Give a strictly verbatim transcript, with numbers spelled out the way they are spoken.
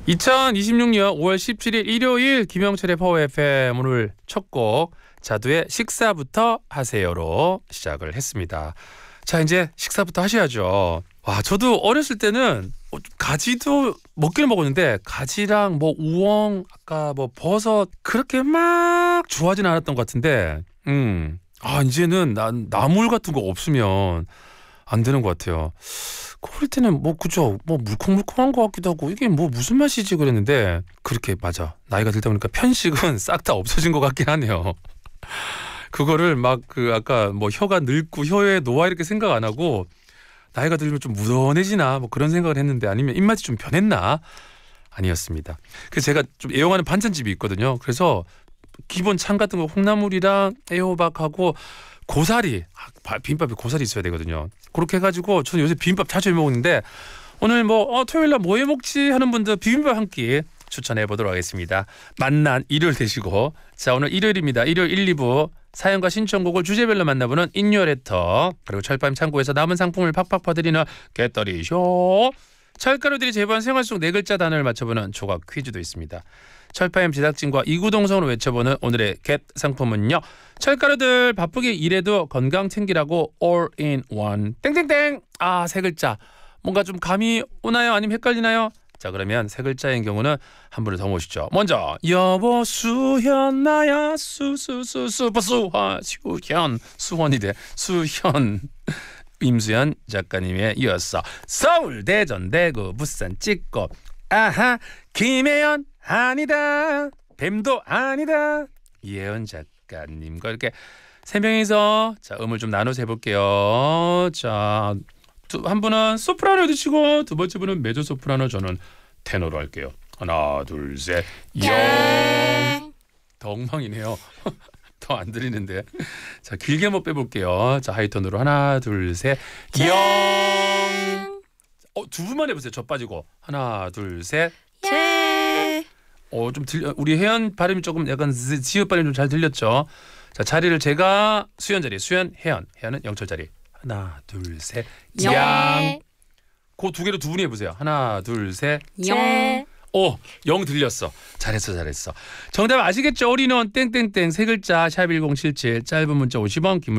이천이십육 년 오월 십칠일 일요일 김영철의 파워 에프엠 오늘 첫 곡 자두의 식사부터 하세요로 시작을 했습니다. 자, 이제 식사부터 하셔야죠. 와, 저도 어렸을 때는 가지도 먹기는 먹었는데 가지랑 뭐 우엉, 아까 뭐 버섯 그렇게 막 좋아하진 않았던 것 같은데 음, 아 이제는 난 나물 같은 거 없으면 안 되는 것 같아요. 어릴 때는 뭐 그죠, 뭐 물컹물컹한 것 같기도 하고 이게 뭐 무슨 맛이지 그랬는데 그렇게 맞아. 나이가 들다 보니까 편식은 싹 다 없어진 것 같긴 하네요. 그거를 막 그 아까 뭐 혀가 늙고 혀에 노화 이렇게 생각 안 하고 나이가 들면 좀 무던해지나 뭐 그런 생각을 했는데 아니면 입맛이 좀 변했나? 아니었습니다. 그래서 제가 좀 애용하는 반찬집이 있거든요. 그래서 기본 찬 같은 거 콩나물이랑 애호박하고 고사리, 아, 비빔밥에 고사리 있어야 되거든요. 그렇게 해가지고 저는 요새 비빔밥 자주 해 먹는데 오늘 뭐 어, 토요일날 뭐 해 먹지 하는 분들 비빔밥 한 끼 추천해 보도록 하겠습니다. 만난 일요일 되시고 자 오늘 일요일입니다. 일요일 일, 이 부 사연과 신청곡을 주제별로 만나보는 인요레터 그리고 철밤 창고에서 남은 상품을 팍팍 퍼드리는 개떨이쇼 철가루들이 제보한 생활 속 네 글자 단어를 맞춰보는 조각 퀴즈도 있습니다. 철파엠 제작진과 이구동성으로 외쳐보는 오늘의 겟 상품은요. 철가루들 바쁘게 일해도 건강 챙기라고 all in one 땡땡땡. 아, 세 글자. 뭔가 좀 감이 오나요? 아니면 헷갈리나요? 자, 그러면 세 글자인 경우는 한 분을 더 모시죠. 먼저 여보 수현 나야 수수수 슈퍼수화 수현 수원이래 수현 임수연 작가님에 이어서 서울 대전 대구 부산 찍고 아하 김혜연 아니다 뱀도 아니다 이혜연 작가님과 이렇게 세 명이서 자 음을 좀 나눠서 해볼게요. 자, 두, 한 분은 소프라노 해주시고 두 번째 분은 메조 소프라노 저는 테너로 할게요. 하나 둘 셋 영. 더 엉망이네요. 더 안 들리는데. 자 길게 한번 빼볼게요. 자 하이톤으로 하나 둘 셋 영. 어, 두 분만 해보세요. 저 빠지고 하나 둘 셋 예. 어, 좀 들려. 우리 혜연 발음이 조금 약간 지읒 발음이 좀 잘 들렸죠. 자 자리를 제가 수연 자리 수연 혜연 혜연은 영철 자리 하나 둘 셋 양. 그 두 개로 두 분이 해보세요. 하나 둘 셋 영. 오, 영 들렸어. 잘했어 잘했어. 정답 아시겠죠? 올인원 땡땡땡 세 글자 샵 일공칠칠 짧은 문자 오십 원 긴 문자